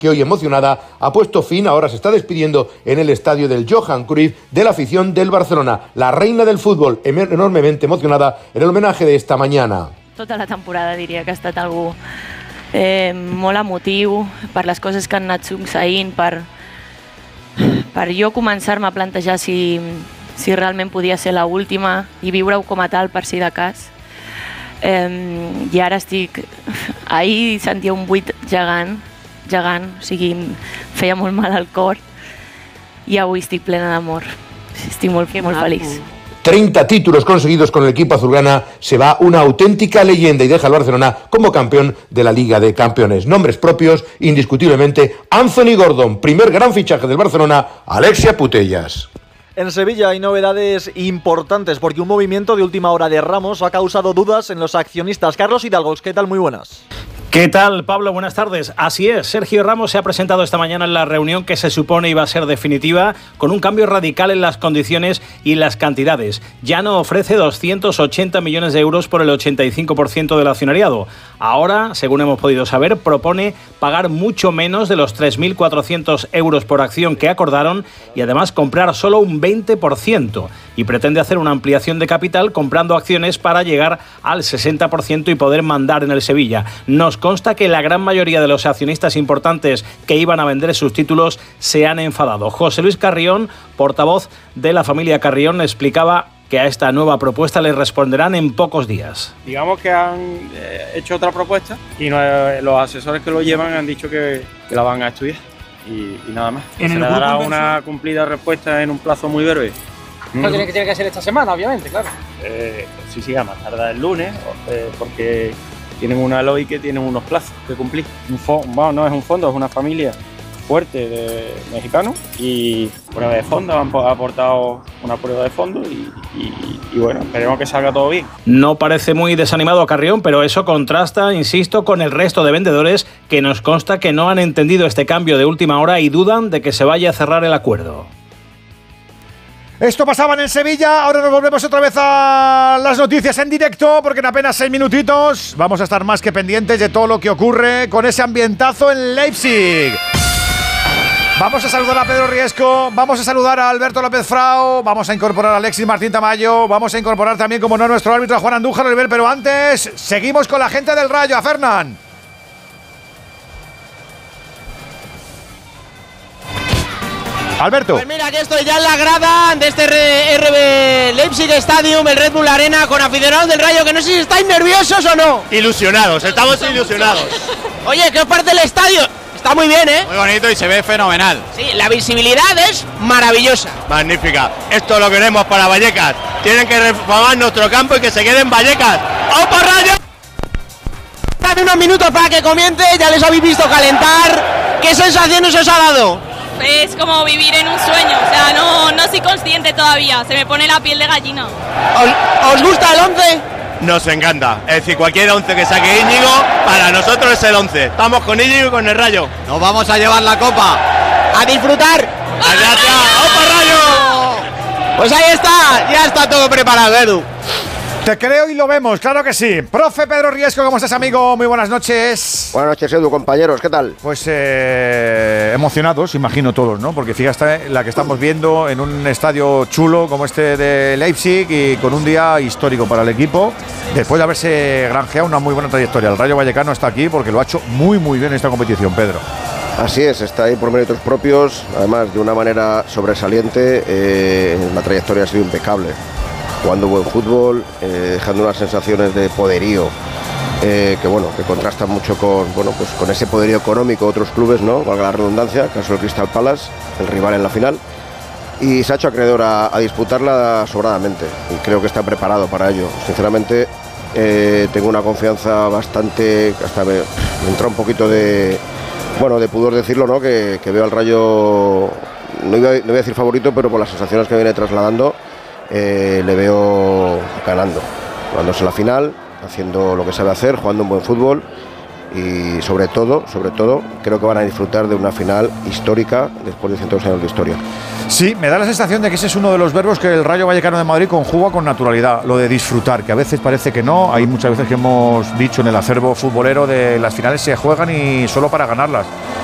que hoy emocionada ha puesto fin, ahora se está despidiendo en el estadio del Johan Cruyff de la afición del Barcelona. La reina del fútbol, enormemente emocionada en el homenaje de esta mañana. Tota la temporada diria que ha estat algú molt emotiu per les coses que han anat succeint, per jo començar-me a plantejar si realment podia ser l'última i viure-ho com a tal per si de cas. I ara ahir sentia un buit gegant, o sigui, feia molt mal al cor i avui estic plena d'amor. Estic molt feliç. 30 títulos conseguidos con el equipo azulgrana, se va una auténtica leyenda y deja al Barcelona como campeón de la Liga de Campeones. Nombres propios, indiscutiblemente, Anthony Gordon, primer gran fichaje del Barcelona, Alexia Putellas. En Sevilla hay novedades importantes porque un movimiento de última hora de Ramos ha causado dudas en los accionistas. Carlos Hidalgo, ¿qué tal? Muy buenas. ¿Qué tal, Pablo? Buenas tardes. Así es, Sergio Ramos se ha presentado esta mañana en la reunión que se supone iba a ser definitiva, con un cambio radical en las condiciones y las cantidades. Ya no ofrece 280 millones de euros por el 85% del accionariado. Ahora, según hemos podido saber, propone pagar mucho menos de los 3.400 euros por acción que acordaron y además comprar solo un 20%. Y pretende hacer una ampliación de capital comprando acciones para llegar al 60% y poder mandar en el Sevilla. Nos consta que la gran mayoría de los accionistas importantes que iban a vender sus títulos se han enfadado. José Luis Carrión, portavoz de la familia Carrión, explicaba que a esta nueva propuesta les responderán en pocos días. Digamos que han hecho otra propuesta y los asesores que lo llevan han dicho que la van a estudiar y nada más. Se le dará una cumplida respuesta en un plazo muy breve. No tiene que ser esta semana, obviamente, claro. Sí, a más tardar el lunes, porque tienen una LOI que tienen unos plazos que cumplir. No es un fondo, es una familia fuerte de mexicanos y prueba de fondo, han aportado una prueba de fondo y bueno, esperemos que salga todo bien. No parece muy desanimado a Carrión, pero eso contrasta, insisto, con el resto de vendedores que nos consta que no han entendido este cambio de última hora y dudan de que se vaya a cerrar el acuerdo. Esto pasaba en el Sevilla, ahora nos volvemos otra vez a las noticias en directo, porque en apenas 6 minutitos vamos a estar más que pendientes de todo lo que ocurre con ese ambientazo en Leipzig. Vamos a saludar a Pedro Riesco, vamos a saludar a Alberto López Frau, vamos a incorporar a Alexis Martín Tamayo, vamos a incorporar también, como no, nuestro árbitro Juan Andújar Oliver, pero antes seguimos con la gente del Rayo, a Fernán. Alberto. Pues mira, aquí estoy ya en la grada de este RB Leipzig Stadium, el Red Bull Arena, con aficionados del Rayo, que no sé si estáis nerviosos o no. Ilusionados, estamos ilusionados. Oye, ¿qué os parece el estadio? Está muy bien, ¿eh? Muy bonito y se ve fenomenal. Sí, la visibilidad es maravillosa. Magnífica. Esto lo queremos para Vallecas. Tienen que reformar nuestro campo y que se queden Vallecas. ¡Vamos para Rayo! Dame unos minutos para que comience, ya les habéis visto calentar. ¿Qué sensaciones os ha dado? Es como vivir en un sueño, o sea, no soy consciente todavía, se me pone la piel de gallina. ¿Os gusta el 11? Nos encanta, es decir, cualquier 11 que saque Íñigo, para nosotros es el 11. Estamos con Íñigo y con el Rayo. Nos vamos a llevar la copa. ¡A disfrutar! ¡Vamos Rayo! Pues ahí está, ya está todo preparado, Edu. Te creo y lo vemos, claro que sí. Profe Pedro Riesco, ¿cómo estás, amigo? Muy buenas noches. Buenas noches, Edu, compañeros, ¿qué tal? Pues emocionados, imagino todos, ¿no? Porque fíjate la que estamos viendo en un estadio chulo como este de Leipzig y con un día histórico para el equipo, después de haberse granjeado una muy buena trayectoria. El Rayo Vallecano está aquí porque lo ha hecho muy bien en esta competición, Pedro. Así es, está ahí por méritos propios, además de una manera sobresaliente. La trayectoria ha sido impecable. Jugando buen fútbol, dejando unas sensaciones de poderío que contrastan mucho con ese poderío económico de otros clubes, ¿no? Valga la redundancia, caso del Crystal Palace, el rival en la final, y se ha hecho acreedor a disputarla sobradamente y creo que está preparado para ello. Sinceramente, tengo una confianza bastante, hasta me entra un poquito de pudor decirlo, ¿no? Que veo al Rayo, no voy a decir favorito, pero por las sensaciones que viene trasladando, le veo ganándose la final, haciendo lo que sabe hacer, jugando un buen fútbol y sobre todo creo que van a disfrutar de una final histórica después de 102 años de historia. Sí, me da la sensación de que ese es uno de los verbos que el Rayo Vallecano de Madrid conjuga con naturalidad, lo de disfrutar, que a veces parece que no. Hay muchas veces que hemos dicho en el acervo futbolero de las finales se juegan y solo para ganarlas.